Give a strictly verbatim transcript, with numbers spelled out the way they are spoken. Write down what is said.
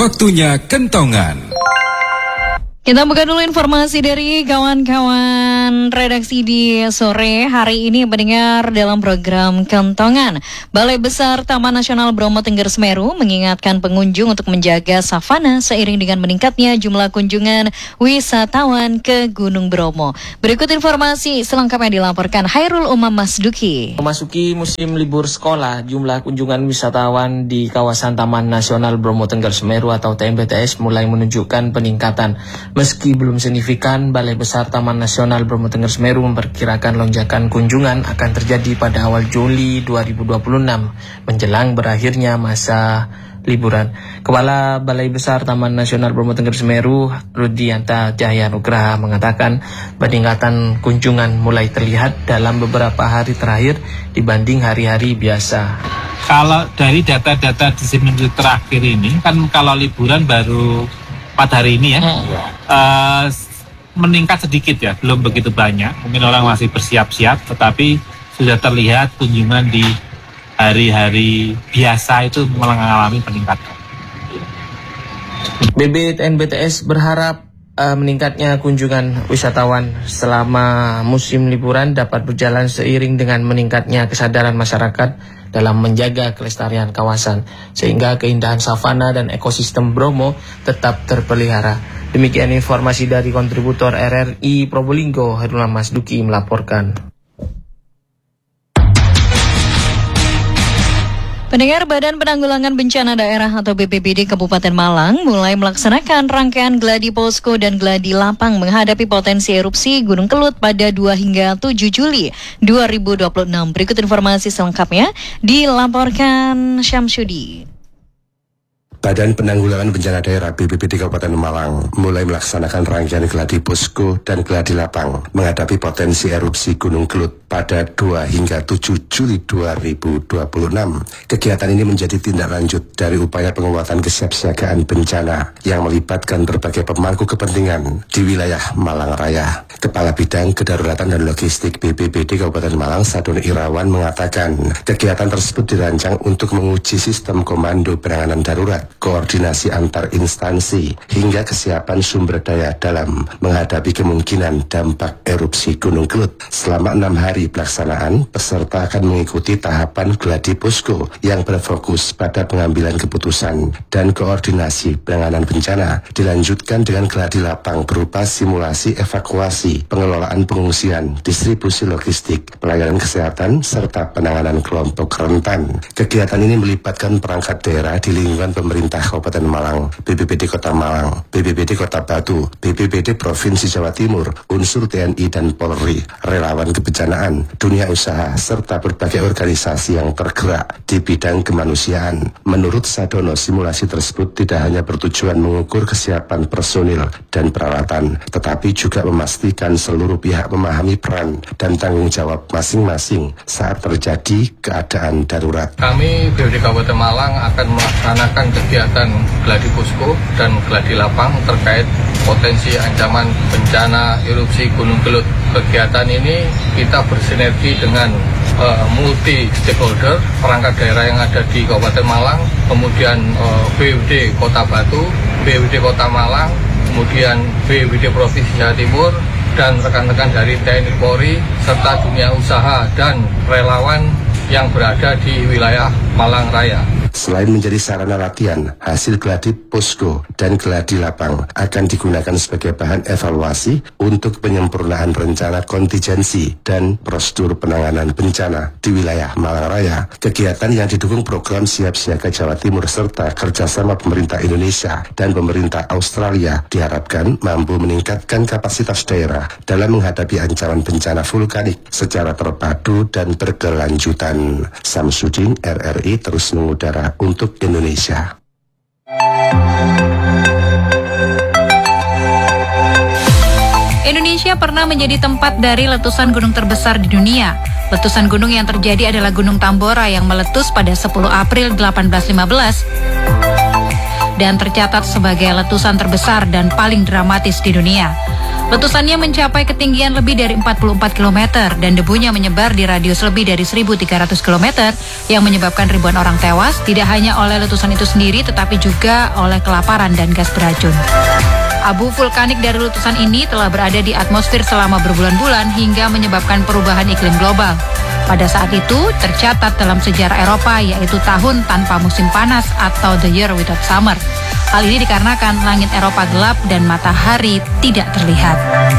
Waktunya kentongan. Kita buka dulu informasi dari kawan-kawan redaksi di sore hari ini mendengar dalam program Kentongan. Balai Besar Taman Nasional Bromo Tengger Semeru mengingatkan pengunjung untuk menjaga savana seiring dengan meningkatnya jumlah kunjungan wisatawan ke Gunung Bromo. Berikut informasi selengkapnya dilaporkan Hairul Umam Masduki. Memasuki musim libur sekolah, jumlah kunjungan wisatawan di kawasan Taman Nasional Bromo Tengger Semeru atau T M B T S mulai menunjukkan peningkatan. Meski belum signifikan, Balai Besar Taman Nasional Bromo Tengger Semeru memperkirakan lonjakan kunjungan akan terjadi pada awal Juli dua ribu dua puluh enam, menjelang berakhirnya masa liburan. Kepala Balai Besar Taman Nasional Bromo Tengger Semeru, Rudianta Cahya Nugraha, mengatakan peningkatan kunjungan mulai terlihat dalam beberapa hari terakhir dibanding hari-hari biasa. Kalau dari data-data di seminggu terakhir ini, kan kalau liburan baru pada hari ini ya, hmm. uh, meningkat sedikit ya, belum begitu banyak. Mungkin orang masih bersiap-siap, tetapi sudah terlihat kunjungan di hari-hari biasa itu mengalami peningkatan. B B T N B T S berharap uh, meningkatnya kunjungan wisatawan selama musim liburan dapat berjalan seiring dengan meningkatnya kesadaran masyarakat dalam menjaga kelestarian kawasan, sehingga keindahan savana dan ekosistem Bromo tetap terpelihara. Demikian informasi dari kontributor R R I Probolinggo, Hairul Umam Masduki melaporkan. Pendengar, Badan Penanggulangan Bencana Daerah atau B P B D Kabupaten Malang mulai melaksanakan rangkaian gladi posko dan gladi lapang menghadapi potensi erupsi Gunung Kelut pada dua hingga tujuh Juli dua ribu dua puluh enam. Berikut informasi selengkapnya dilaporkan Syamsudi. Badan Penanggulangan Bencana Daerah B P B D Kabupaten Malang mulai melaksanakan rangkaian gladi posko dan gladi lapang menghadapi potensi erupsi Gunung Kelut pada dua hingga tujuh Juli dua ribu dua puluh enam. Kegiatan ini menjadi tindak lanjut dari upaya penguatan kesiapsiagaan bencana yang melibatkan berbagai pemangku kepentingan di wilayah Malang Raya. Kepala Bidang Kedaruratan dan Logistik B P B D Kabupaten Malang, Sadun Irawan, mengatakan kegiatan tersebut dirancang untuk menguji sistem komando penanganan darurat, koordinasi antar instansi, hingga kesiapan sumber daya dalam menghadapi kemungkinan dampak erupsi Gunung Kelut. Selama enam hari pelaksanaan, peserta akan mengikuti tahapan gladi posko yang berfokus pada pengambilan keputusan dan koordinasi penanganan bencana. Dilanjutkan dengan gladi lapang berupa simulasi evakuasi, pengelolaan pengungsian, distribusi logistik, pelayanan kesehatan, serta penanganan kelompok rentan. Kegiatan ini melibatkan perangkat daerah di lingkungan pemerintah Kabupaten Malang, B P B D Kota Malang, B P B D Kota Batu, B P B D Provinsi Jawa Timur, unsur T N I dan Polri, relawan kebencanaan, dunia usaha, serta berbagai organisasi yang tergerak di bidang kemanusiaan. Menurut Sadono, simulasi tersebut tidak hanya bertujuan mengukur kesiapan personil dan peralatan, tetapi juga memastikan seluruh pihak memahami peran dan tanggung jawab masing-masing saat terjadi keadaan darurat. Kami B P B D Kabupaten Malang akan melaksanakan kegiatan gladi posko dan gladi lapang terkait potensi ancaman bencana erupsi Gunung Kelut. Kegiatan ini kita bersinergi dengan uh, multi stakeholder, perangkat daerah yang ada di Kabupaten Malang, kemudian uh, B W D Kota Batu, B W D Kota Malang, kemudian B W D Provinsi Jawa Timur, dan rekan-rekan dari T N I Polri, serta dunia usaha dan relawan yang berada di wilayah Malang Raya. Selain menjadi sarana latihan, hasil gladi posko dan gladi lapang akan digunakan sebagai bahan evaluasi untuk penyempurnaan rencana kontingensi dan prosedur penanganan bencana di wilayah Malang Raya. Kegiatan yang didukung program Siap Siaga Jawa Timur serta kerjasama pemerintah Indonesia dan pemerintah Australia diharapkan mampu meningkatkan kapasitas daerah dalam menghadapi ancaman bencana vulkanik secara terpadu dan berkelanjutan. Samsudin, R R I, terus mengudara untuk Indonesia. Indonesia pernah menjadi tempat dari letusan gunung terbesar di dunia. Letusan gunung yang terjadi adalah Gunung Tambora yang meletus pada sepuluh April delapan belas lima belas. dan tercatat sebagai letusan terbesar dan paling dramatis di dunia. Letusannya mencapai ketinggian lebih dari empat puluh empat kilometer dan debunya menyebar di radius lebih dari seribu tiga ratus kilometer yang menyebabkan ribuan orang tewas tidak hanya oleh letusan itu sendiri tetapi juga oleh kelaparan dan gas beracun. Abu vulkanik dari letusan ini telah berada di atmosfer selama berbulan-bulan hingga menyebabkan perubahan iklim global. Pada saat itu, tercatat dalam sejarah Eropa yaitu tahun tanpa musim panas atau the year without summer. Hal ini dikarenakan langit Eropa gelap dan matahari tidak terlihat.